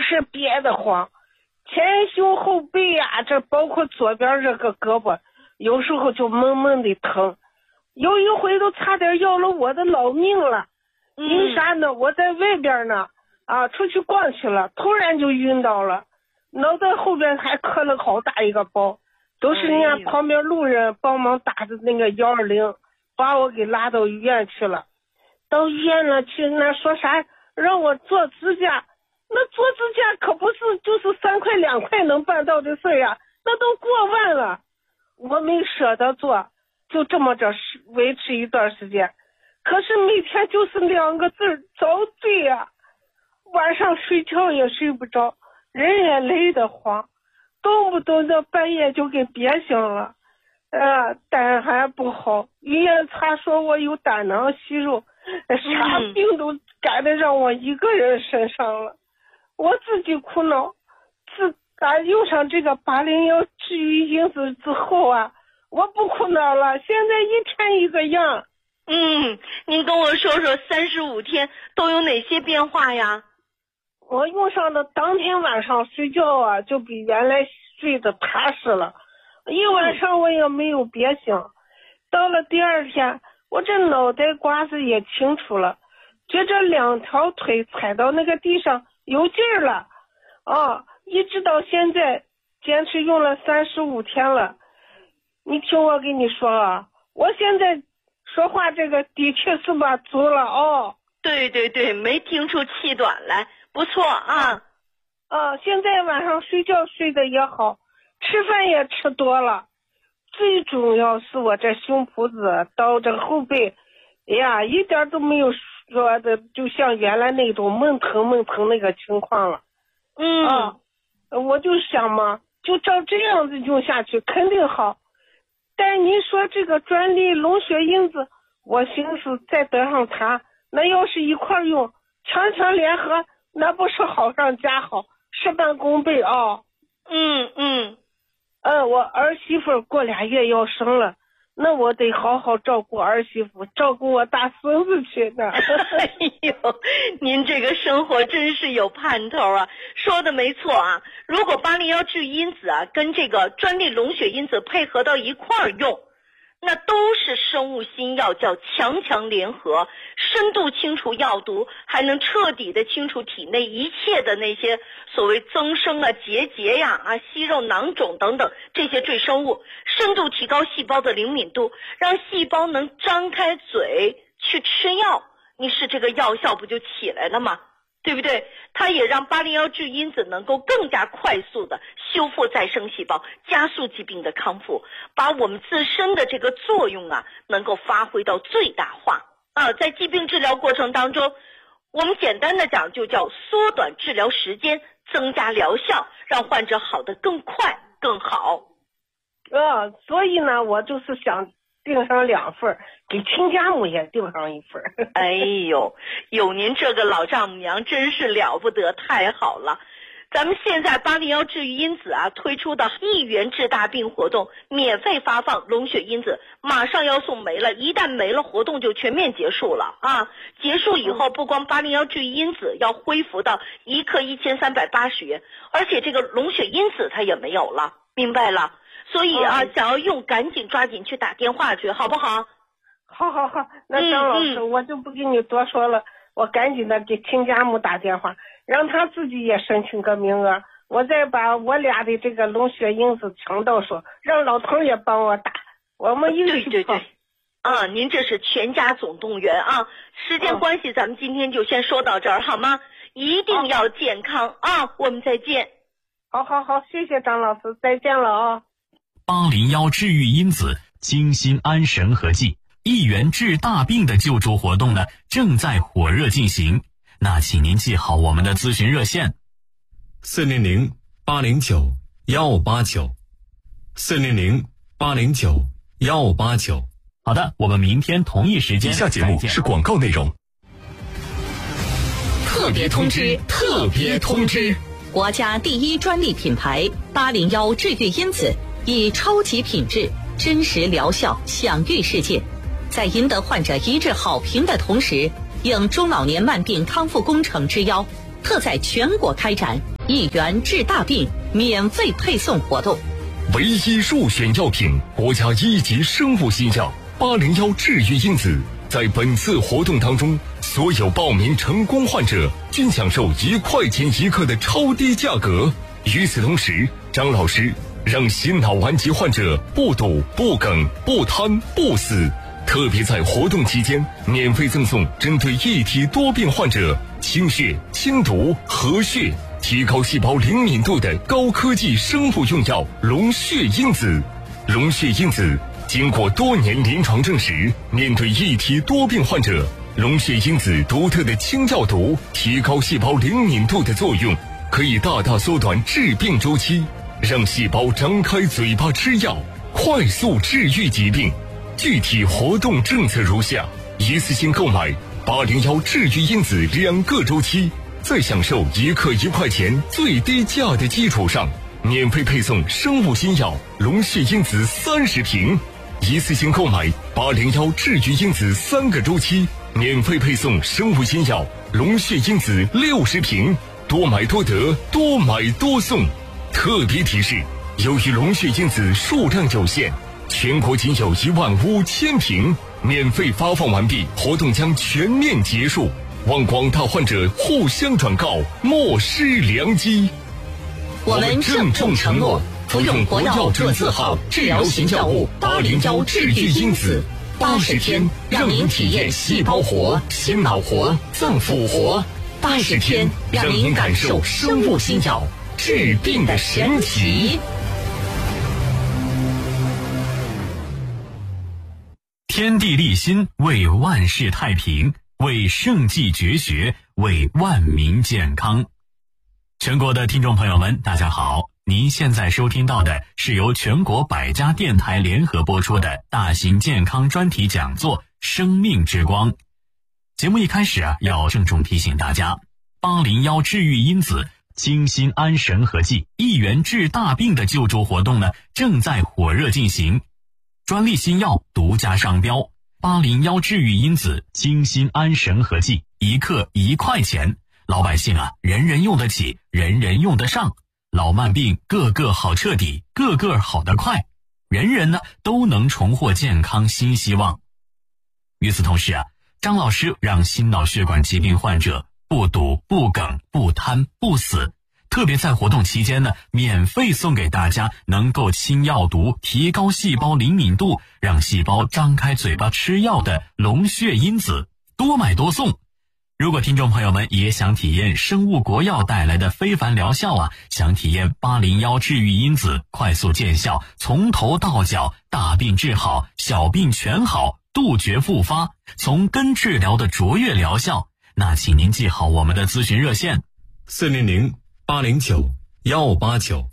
是憋得慌，前胸后背呀，这包括左边这个胳膊，有时候就闷闷的疼，有一回都差点要了我的老命了。因啥呢？我在外边呢，出去逛去了，突然就晕倒了，脑袋后边还磕了好大一个包，都是人家旁边路人帮忙打的那个120，把我给拉到医院去了。到医院了去，那说啥让我做指甲，那做指甲可不是就是3块2块能办到的事呀，那都过万了。我没舍得做，就这么着维持一段时间。可是每天就是2个字，遭罪呀。晚上睡觉也睡不着，人也累得慌，动不动的半夜就给憋醒了。胆还不好，医院查说我有胆囊息肉，啥病都赶得让我一个人身上了。我自己苦恼，自打用上这个801治愈因子之后啊，我不苦恼了，现在一天一个样。 您跟我说说35天都有哪些变化呀？ 我用上的当天晚上睡觉啊，就比原来睡得踏实了，一晚上我也没有憋醒。到了第二天，我这脑袋瓜子也清楚了，觉着2条腿踩到那个地上有劲儿了。一直到现在坚持用了35天了。你听我跟你说啊，我现在说话这个底气是吧足了对，没听出气短来，不错啊。 现在晚上睡觉睡得也好，吃饭也吃多了。最重要是我这胸脯子到这后背，一点都没有说的就像原来那种闷疼那个情况了。我就想嘛，就照这样子用下去肯定好。但您说这个专利龙血因子，我寻思再得上它，那要是一块用，强联合，那不是好上加好，事半功倍啊。我儿媳妇过2月要生了，那我得好好照顾儿媳妇，照顾我大孙子去呢。 您这个生活真是有盼头啊，说的没错啊。如果801治愈因子跟这个专利龙血因子配合到一块儿用，那都是生物新药，叫强联合，深度清除药毒，还能彻底的清除体内一切的那些所谓增生结节息肉囊肿等等这些赘生物，深度提高细胞的灵敏度，让细胞能张开嘴去吃药，你是这个药效不就起来了吗？对不对？它也让801治愈因子能够更加快速的修复再生细胞，加速疾病的康复，把我们自身的这个作用能够发挥到最大化在疾病治疗过程当中，我们简单的讲就叫缩短治疗时间，增加疗效，让患者好得更快更好。 所以呢，我就是想订上2份，给亲家母也订上1份。 有您这个老丈母娘真是了不得，太好了。咱们现在801治愈因子推出的1元治大病活动，免费发放龙血因子，马上要送没了，一旦没了活动就全面结束了结束以后，不光801治愈因子要恢复到1克1380元，而且这个龙血因子它也没有了，明白了？所以想要用赶紧抓紧去打电话去，好不好？ 好，那张老师，我就不跟你多说了，我赶紧的给亲家母打电话，让他自己也申请个名额，我再把我俩的这个龙血因子抢到手，让老头也帮我打，我们一起去跑。 您这是全家总动员时间关系，咱们今天就先说到这儿好吗？一定要健康我们再见。 好，谢谢张老师，再见了 801治愈因子精心安神合剂1元治大病的救助活动呢，正在火热进行。那请您记好我们的咨询热线 400-809-1589 400-809-1589。 好的，我们明天同一时间。 以下节目是广告内容。 特别通知！国家第1专利品牌801治愈因子，以超级品质、真实疗效享誉世界。在赢得患者一致好评的同时，应中老年慢病康复工程之邀，特在全国开展 1元治大病免费配送活动。 唯一入选药品，国家1级生物新药801治愈因子。在本次活动当中，所有报名成功患者均享受1块钱1克的超低价格。与此同时，张老师让心脑顽疾患者不堵、不梗、不瘫、不死，特别在活动期间免费赠送针对异体多病患者清血、清毒、和血、提高细胞灵敏度的高科技生物用药龙血因子。龙血因子经过多年临床证实，面对异体多病患者，龙血因子独特的清药毒、提高细胞灵敏度的作用，可以大大缩短治病周期，让细胞张开嘴巴吃药，快速治愈疾病。具体活动政策如下：一次性购买801治愈因子2个周期，在享受1克1块钱最低价的基础上，免费配送生物新药龙血因子30瓶。一次性购买801治愈因子3个周期，免费配送生物新药龙血因子60瓶。多买多得，多买多送。特别提示：由于龙血因子数量有限，全国仅有15000瓶，免费发放完毕，活动将全面结束。望广大患者互相转告，莫失良机。 我们郑重承诺，服用国药准字号治疗型药物801治愈因子，80天让您体验细胞活、心脑活、脏腑活，80天让您感受生物新药治病的神奇。 天地立心，为万世太平，为圣济绝学，为万民健康。全国的听众朋友们，大家好，您现在收听到的是由全国100家电台联合播出的大型健康专题讲座《生命之光》。节目一开始要郑重提醒大家，801治愈因子精心安神和剂1元治大病的救助活动呢，正在火热进行。专利新药独家商标801治愈因子精心安神和剂1克1块钱，老百姓人人用得起，人人用得上，老慢病个个好彻底，个个好得快，人人呢都能重获健康新希望。与此同时张老师让心脑血管疾病患者不堵、不梗、不瘫、不死，特别在活动期间呢，免费送给大家能够清药毒、提高细胞灵敏度，让细胞张开嘴巴吃药的龙血因子，多买多送。如果听众朋友们也想体验生物国药带来的非凡疗效想体验801治愈因子快速见效，从头到脚大病治好，小病全好，杜绝复发，从根治疗的卓越疗效，那请您记好我们的咨询热线 400-809-1589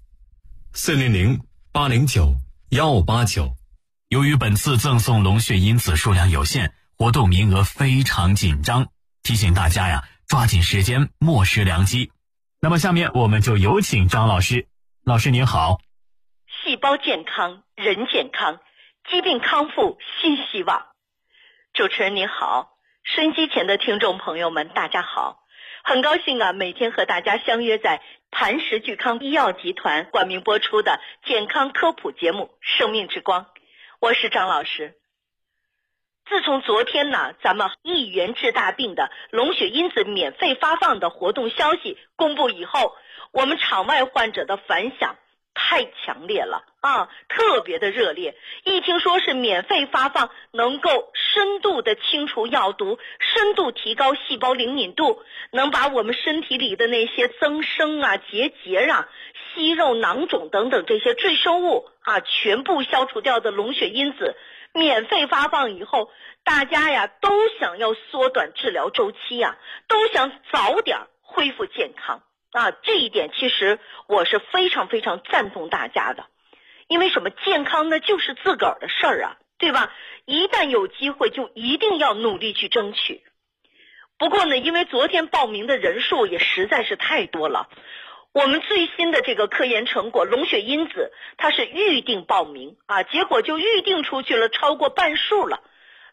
400-809-1589。 由于本次赠送龙血因子数量有限，活动名额非常紧张，提醒大家抓紧时间，莫失良机。那么下面我们就有请张老师。老师您好。 细胞健康，人健康，疾病康复新希望。主持人您好，收音机前的听众朋友们大家好，很高兴每天和大家相约在磐石聚康医药集团冠名播出的健康科普节目《生命之光》，我是张老师。自从昨天咱们1元治大病的龙血因子免费发放的活动消息公布以后，我们场外患者的反响太强烈了特别的热烈。一听说是免费发放，能够深度的清除药毒，深度提高细胞灵敏度，能把我们身体里的那些增生结节息肉、囊肿等等这些赘生物全部消除掉的龙血因子免费发放以后，大家都想要缩短治疗周期都想早点恢复健康这一点其实我是非常非常赞同大家的。因为什么？健康呢就是自个儿的事儿对吧？一旦有机会就一定要努力去争取。不过呢，因为昨天报名的人数也实在是太多了，我们最新的这个科研成果龙血因子它是预定报名结果就预定出去了超过半数了。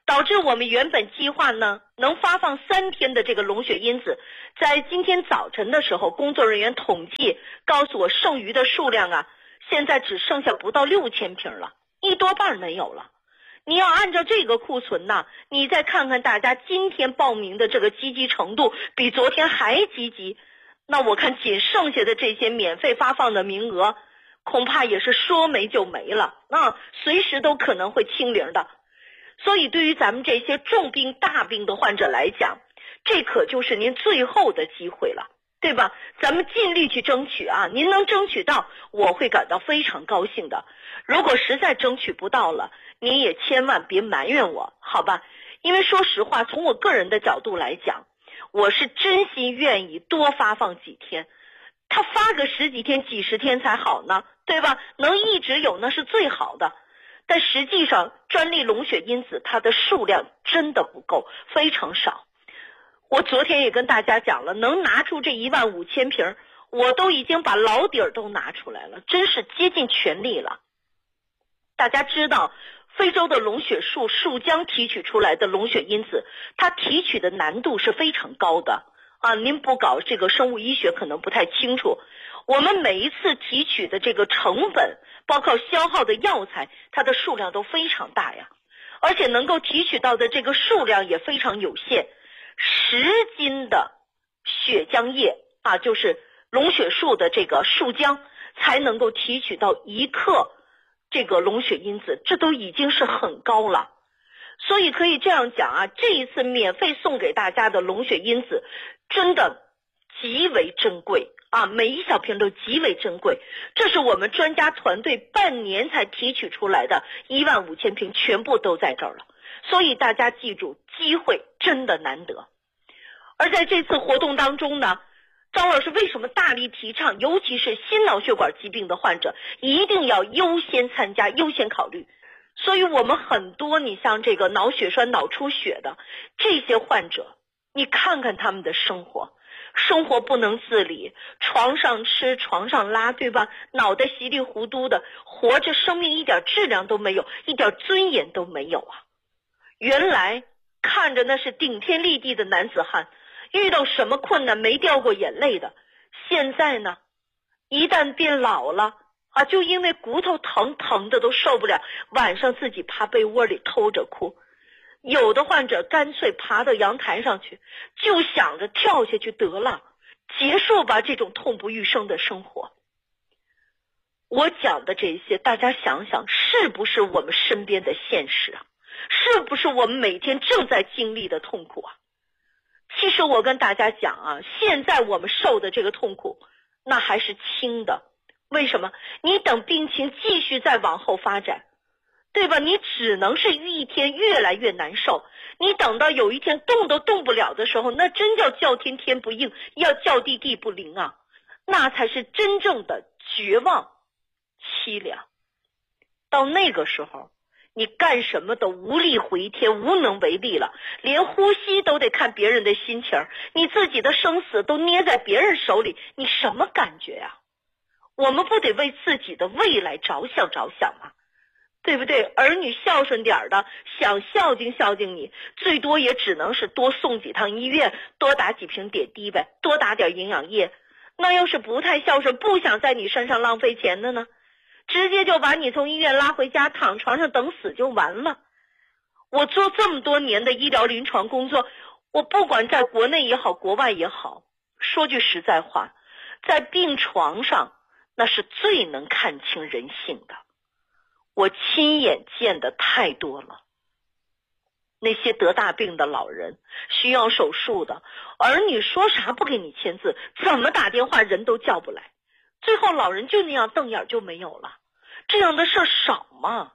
导致我们原本计划呢能发放3天的这个龙血因子，在今天早晨的时候，工作人员统计告诉我剩余的数量啊，现在只剩下不到6000瓶了，一多半没有了。你要按照这个库存呢，你再看看大家今天报名的这个积极程度比昨天还积极，那我看仅剩下的这些免费发放的名额恐怕也是说没就没了，随时都可能会清零的。所以对于咱们这些重病大病的患者来讲，这可就是您最后的机会了，对吧？咱们尽力去争取啊，您能争取到我会感到非常高兴的。如果实在争取不到了，您也千万别埋怨我，好吧？因为说实话，从我个人的角度来讲，我是真心愿意多发放几天，他发个10几天几10天才好呢，对吧？能一直有那是最好的。但实际上专利龙血因子它的数量真的不够，非常少。我昨天也跟大家讲了，能拿出这15000瓶，我都已经把老底儿都拿出来了，真是竭尽全力了。大家知道非洲的龙血树树浆提取出来的龙血因子，它提取的难度是非常高的啊！您不搞这个生物医学可能不太清楚，我们每一次提取的这个成本，包括消耗的药材，它的数量都非常大呀，而且能够提取到的这个数量也非常有限。10斤的血浆液啊，就是龙血树的这个树浆，才能够提取到1克这个龙血因子，这都已经是很高了。所以可以这样讲啊，这一次免费送给大家的龙血因子真的极为珍贵啊，每一小瓶都极为珍贵。这是我们专家团队半年才提取出来的15000瓶，全部都在这儿了。所以大家记住，机会真的难得。而在这次活动当中呢，张老师为什么大力提倡，尤其是心脑血管疾病的患者一定要优先参加，优先考虑。所以我们很多你像这个脑血栓、脑出血的这些患者，你看看他们的生活不能自理，床上吃床上拉，对吧？脑袋稀里糊涂的活着，生命一点质量都没有，一点尊严都没有啊。原来看着那是顶天立地的男子汉，遇到什么困难没掉过眼泪的，现在呢一旦变老了啊，就因为骨头疼的都受不了，晚上自己趴被窝里偷着哭。有的患者干脆爬到阳台上去，就想着跳下去得了，结束吧这种痛不欲生的生活。我讲的这些，大家想想，是不是我们身边的现实啊？是不是我们每天正在经历的痛苦啊？其实我跟大家讲啊，现在我们受的这个痛苦那还是轻的。为什么？你等病情继续再往后发展，对吧？你只能是一天越来越难受，你等到有一天动都动不了的时候，那真叫天天不应，要叫地不灵啊，那才是真正的绝望凄凉。到那个时候你干什么都无力回天，无能为力了，连呼吸都得看别人的心情，你自己的生死都捏在别人手里，你什么感觉呀？我们不得为自己的未来着想吗？对不对？儿女孝顺点的，想孝敬你，最多也只能是多送几趟医院，多打几瓶点滴呗，多打点营养液。那要是不太孝顺，不想在你身上浪费钱的呢，直接就把你从医院拉回家，躺床上等死就完了。我做这么多年的医疗临床工作，我不管在国内也好，国外也好，说句实在话，在病床上那是最能看清人性的。我亲眼见的太多了，那些得大病的老人，需要手术的儿女，说啥不给你签字，怎么打电话人都叫不来，最后老人就那样瞪眼就没有了。这样的事少吗？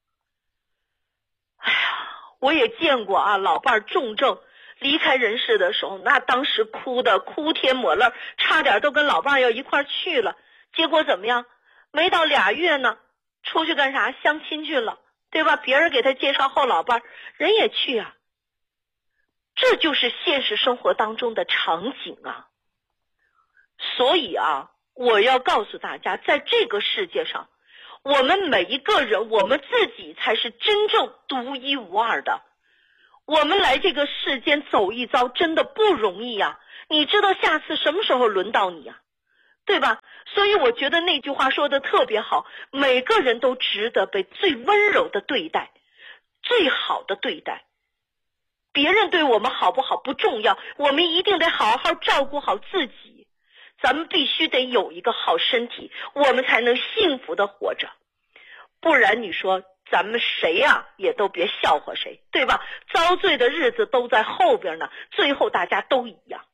哎呀，我也见过啊，老伴重症离开人世的时候，那当时哭的哭天抹泪，差点都跟老伴要一块去了。结果怎么样？没到2月呢，出去干啥？相亲去了，对吧？别人给他介绍后老伴，人也去啊。这就是现实生活当中的场景啊。所以啊，我要告诉大家，在这个世界上，我们每一个人，我们自己才是真正独一无二的。 我们来这个世间走一遭真的不容易呀，你知道下次什么时候轮到你啊，对吧？所以我觉得那句话说的特别好，每个人都值得被最温柔的对待，最好的对待。别人对我们好不好不重要，我们一定得好好照顾好自己。咱们必须得有一个好身体，我们才能幸福的活着。不然你说咱们谁呀也都别笑话谁，对吧？遭罪的日子都在后边呢，最后大家都一样。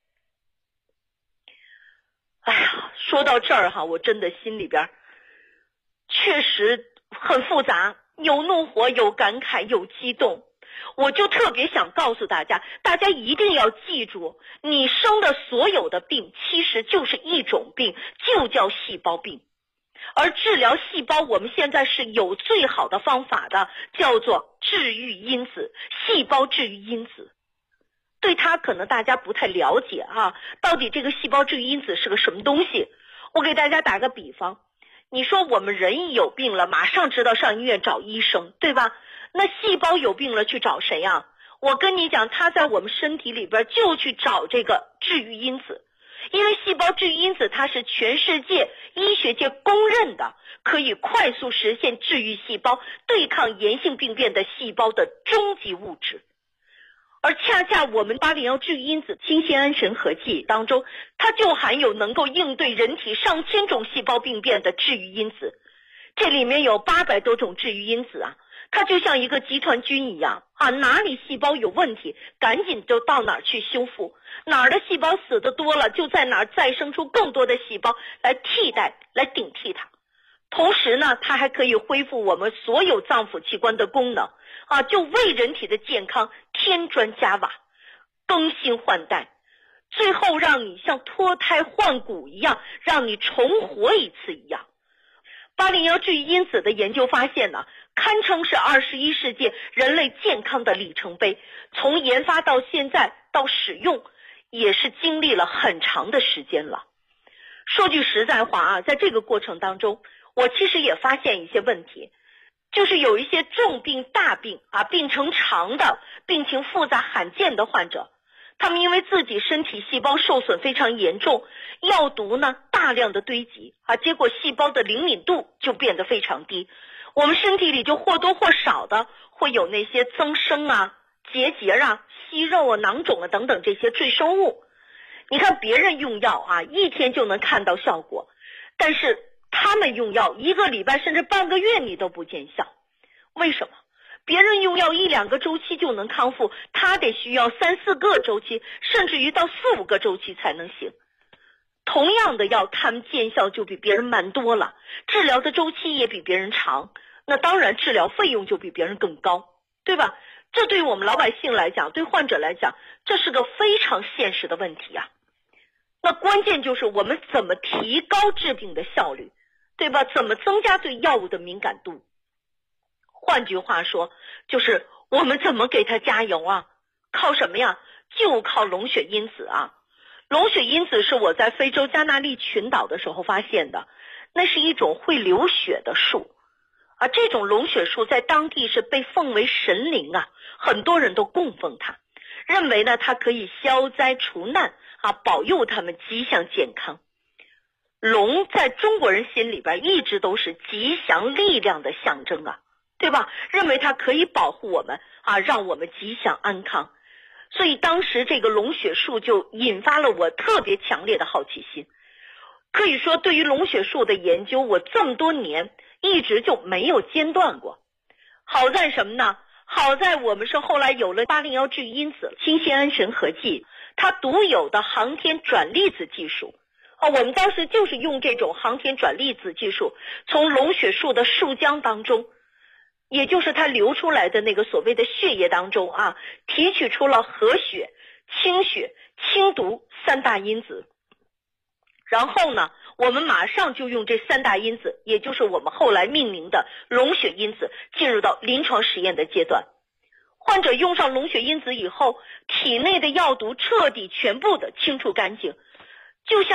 哎呀，说到这儿哈，我真的心里边确实很复杂，有怒火，有感慨，有激动。我就特别想告诉大家，大家一定要记住，你生的所有的病其实就是一种病，就叫细胞病。而治疗细胞我们现在是有最好的方法的，叫做治愈因子，细胞治愈因子。对它可能大家不太了解啊，到底这个细胞治愈因子是个什么东西。我给大家打个比方，你说我们人一有病了，马上知道上医院找医生，对吧？那细胞有病了去找谁啊？我跟你讲，它在我们身体里边就去找这个治愈因子。因为细胞治愈因子它是全世界医学界公认的可以快速实现治愈细胞、对抗炎性病变的细胞的终极物质。而恰恰我们801治愈因子氢酰胺神合剂当中，它就含有能够应对人体上千种细胞病变的治愈因子。这里面有800多种治愈因子啊，它就像一个集团军一样啊，哪里细胞有问题，赶紧就到哪儿去修复，哪儿的细胞死的多了，就在哪儿再生出更多的细胞来替代，来顶替它。同时呢，它还可以恢复我们所有脏腑器官的功能啊，就为人体的健康添砖加瓦，更新换代，最后让你像脱胎换骨一样，让你重活一次一样。801治愈因子的研究发现呢，堪称是21世纪人类健康的里程碑。从研发到现在到使用，也是经历了很长的时间了。说句实在话啊，在这个过程当中，我其实也发现一些问题，就是有一些重病大病啊，病程长的、病情复杂罕见的患者，他们因为自己身体细胞受损非常严重，药毒呢大量的堆积啊，结果细胞的灵敏度就变得非常低，我们身体里就或多或少的会有那些增生啊、结节啊、息肉啊、囊肿啊等等这些赘生物。你看别人用药啊，一天就能看到效果，但是他们用药1个礼拜甚至半个月你都不见效。为什么？别人用药1-2个周期就能康复，他得需要3-4个周期，甚至于到4-5个周期才能行。同样的药，他们见效就比别人慢多了，治疗的周期也比别人长，那当然治疗费用就比别人更高，对吧？这对于我们老百姓来讲，对患者来讲，这是个非常现实的问题啊。那关键就是我们怎么提高治病的效率，对吧？怎么增加对药物的敏感度？换句话说，就是我们怎么给它加油啊？靠什么呀？就靠龙血因子啊！龙血因子是我在非洲加那利群岛的时候发现的，那是一种会流血的树啊。这种龙血树在当地是被奉为神灵啊，很多人都供奉它，认为呢它可以消灾除难啊，保佑他们吉祥健康。龙在中国人心里边一直都是吉祥力量的象征啊，对吧？认为它可以保护我们啊，让我们吉祥安康。所以当时这个龙血树就引发了我特别强烈的好奇心。可以说对于龙血树的研究，我这么多年一直就没有间断过。好在什么呢？好在我们是后来有了801治愈因子氢酰胺神合剂，它独有的航天转粒子技术啊，我们当时就是用这种航天转粒子技术，从龙血树的树浆当中，也就是它流出来的那个所谓的血液当中啊，提取出了和血、清血、清毒3大因子。然后呢，我们马上就用这3大因子，也就是我们后来命名的龙血因子，进入到临床实验的阶段。患者用上龙血因子以后，体内的药毒彻底全部的清除干净，就像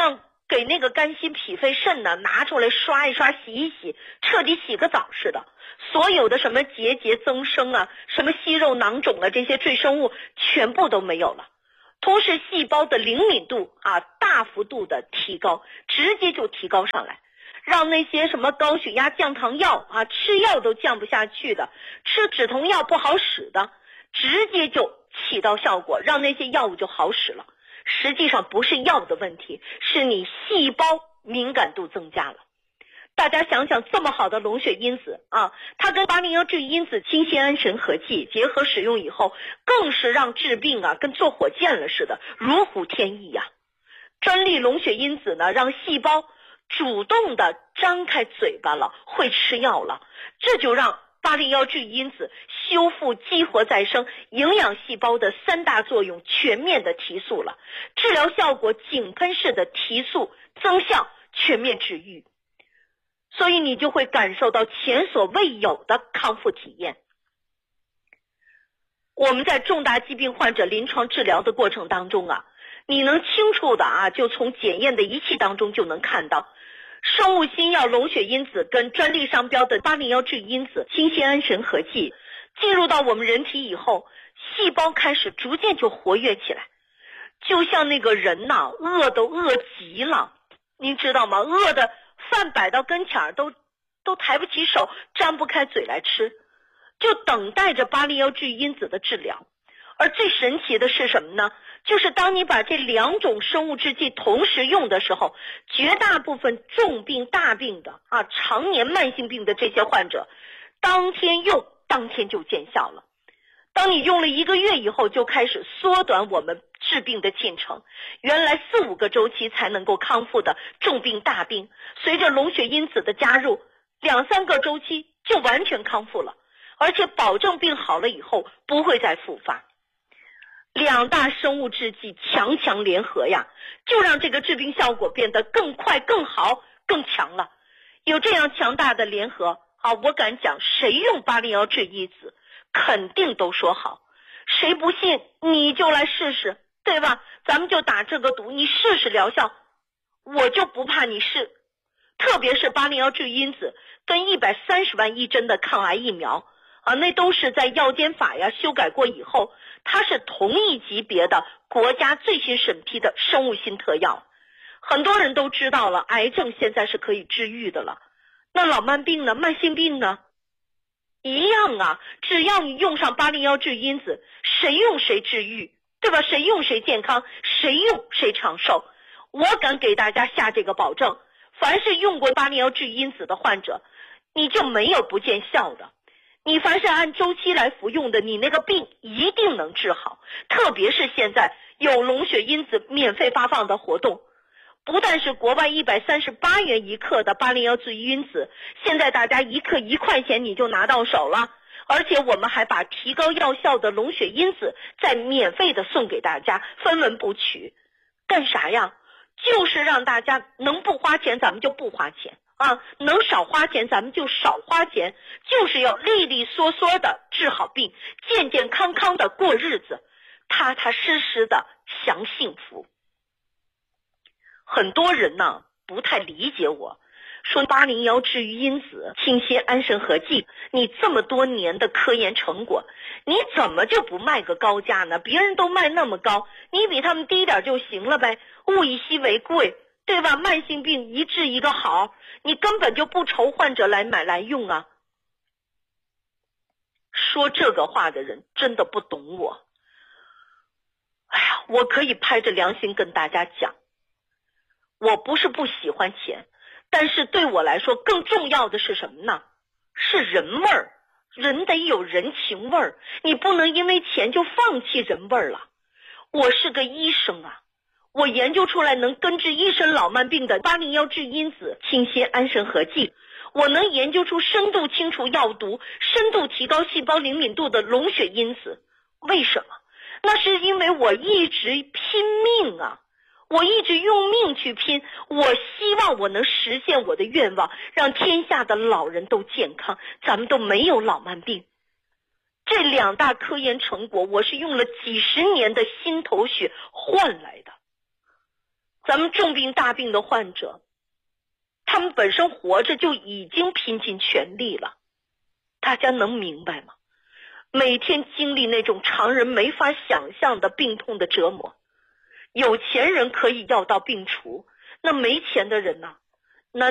给那个肝心脾肺肾呢拿出来刷一刷洗一洗，彻底洗个澡似的，所有的什么结节增生啊，什么息肉囊肿啊，这些赘生物全部都没有了。同时细胞的灵敏度大幅度的提高，直接就提高上来，让那些什么高血压降糖药吃药都降不下去的，吃止痛药不好使的，直接就起到效果，让那些药物就好使了。实际上不是药的问题，是你细胞敏感度增加了。大家想想，这么好的龙血因子它跟801治愈因子清酰安神合剂结合使用以后，更是让治病跟坐火箭了似的，如虎添翼呀。专利龙血因子呢，让细胞主动的张开嘴巴了，会吃药了，这就让801治愈因子修复激活再生营养细胞的3大作用全面的提速了，治疗效果井喷式的提速增效，全面治愈。所以你就会感受到前所未有的康复体验。我们在重大疾病患者临床治疗的过程当中你能清楚的就从检验的仪器当中就能看到，生物新药龙血因子跟专利商标的801治愈因子清酰安神合剂进入到我们人体以后，细胞开始逐渐就活跃起来，就像那个人饿都饿极了，您知道吗？饿的饭摆到跟前都抬不起手，张不开嘴来吃，就等待着801治愈因子的治疗。而最神奇的是什么呢？就是当你把这2种生物制剂同时用的时候，绝大部分重病大病的常年慢性病的这些患者，当天用当天就见效了。当你用了1个月以后，就开始缩短我们治病的进程，原来4、5个周期才能够康复的重病大病，随着龙血因子的加入，2、3个周期就完全康复了，而且保证病好了以后不会再复发。2大生物制剂强联合呀，就让这个治病效果变得更快、更好、更强了。有这样强大的联合我敢讲，谁用801治愈因子肯定都说好。谁不信你就来试试，对吧？咱们就打这个赌，你试试疗效，我就不怕你试。特别是801治愈因子跟130万一针的抗癌疫苗那都是在药监法修改过以后，它是同一级别的国家最新审批的生物新特药。很多人都知道了，癌症现在是可以治愈的了，那老慢病呢？慢性病呢？一样只要你用上801治愈因子，谁用谁治愈，对吧？谁用谁健康，谁用谁长寿。我敢给大家下这个保证，凡是用过801治愈因子的患者，你就没有不见效的。你凡是按周期来服用的，你那个病一定能治好。特别是现在有龙血因子免费发放的活动，不但是国外138元1克的801治愈因子，现在大家1克1块钱你就拿到手了，而且我们还把提高药效的龙血因子再免费的送给大家，分文不取。干啥呀？就是让大家能不花钱咱们就不花钱能少花钱咱们就少花钱，就是要利利索索的治好病，健健康康的过日子，踏踏实实的享幸福。很多人不太理解我，说801治愈因子清酰安神合剂，你这么多年的科研成果，你怎么就不卖个高价呢？别人都卖那么高，你比他们低点就行了呗，物以稀为贵，对吧？慢性病一治一个好，你根本就不愁患者来买来用说这个话的人真的不懂我。我可以拍着良心跟大家讲，我不是不喜欢钱，但是对我来说更重要的是什么呢？是人味儿。人得有人情味儿，你不能因为钱就放弃人味儿了。我是个医生我研究出来能根治一身老慢病的801治愈因子清酰安神合剂，我能研究出深度清除药毒、深度提高细胞灵敏度的龙血因子。为什么？那是因为我一直拼命我一直用命去拼，我希望我能实现我的愿望，让天下的老人都健康，咱们都没有老慢病。这2大科研成果，我是用了几10年的心头血换来的。 咱们重病大病的患者，他们本身活着就已经拼尽全力了，大家能明白吗？每天经历那种常人没法想象的病痛的折磨，有钱人可以药到病除，那没钱的人呢，